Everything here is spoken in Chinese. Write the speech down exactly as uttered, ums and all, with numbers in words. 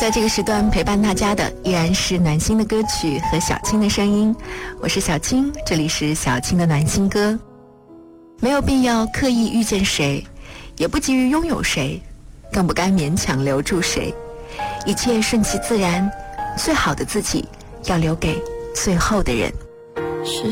在这个时段陪伴大家的依然是暖心的歌曲和小青的声音。我是小青，这里是小青的暖心歌。没有必要刻意遇见谁，也不急于拥有谁，更不该勉强留住谁。一切顺其自然，最好的自己要留给最后的人。 是